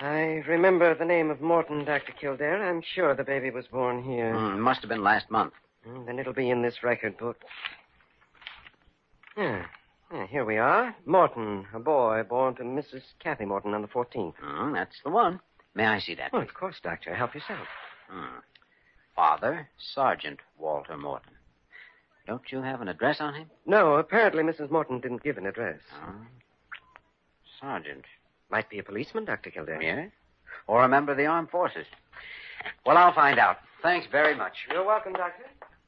I remember the name of Morton, Dr. Kildare. I'm sure the baby was born here. Must have been last month. Then it'll be in this record book. Yeah, here we are. Morton, a boy born to Mrs. Kathy Morton on the 14th. That's the one. May I see that? Well, of course, Doctor. Help yourself. Father, Sergeant Walter Morton. Don't you have an address on him? No, apparently Mrs. Morton didn't give an address. Sergeant. Might be a policeman, Dr. Kildare. Yes? Or a member of the armed forces. Well, I'll find out. Thanks very much. You're welcome, Doctor.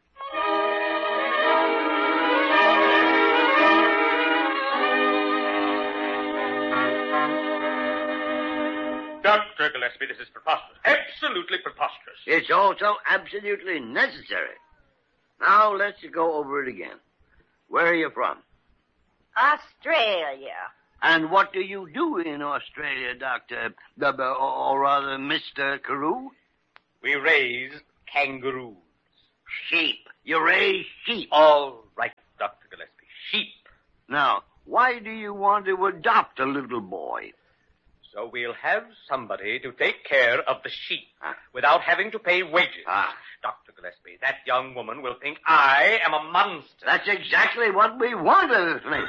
Dr. Gillespie, this is preposterous. Absolutely preposterous. It's also absolutely necessary. Now, let's go over it again. Where are you from? Australia. And what do you do in Australia, Dr. Or rather, Mr. Carew? We raise kangaroos. Sheep. You raise sheep. All right, Dr. Gillespie. Sheep. Now, why do you want to adopt a little boy? So we'll have somebody to take care of the sheep without having to pay wages. Dr. Gillespie, that young woman will think I am a monster. That's exactly what we want to think.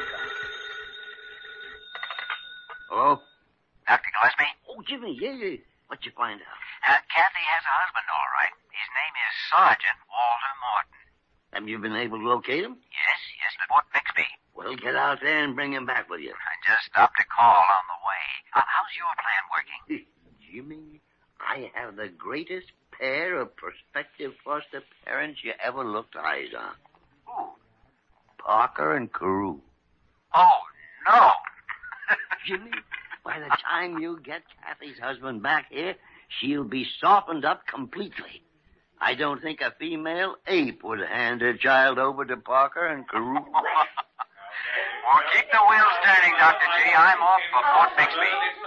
Hello? Dr. Gillespie? Oh, Jimmy, yeah. What'd you find out? Kathy has a husband, all right. His name is Sergeant Walter Morton. Have you been able to locate him? Yes, at Fort Bixby. Well, get out there and bring him back with you. I just stopped a call on the way. How's your plan working? Jimmy, I have the greatest pair of prospective foster parents you ever looked eyes on. Who? Parker and Carew. Oh, no. Jimmy, by the time you get Kathy's husband back here, she'll be softened up completely. I don't think a female ape would hand her child over to Parker and Carew. Well, keep the wheels turning, Dr. G. I'm off for Fort Bixby.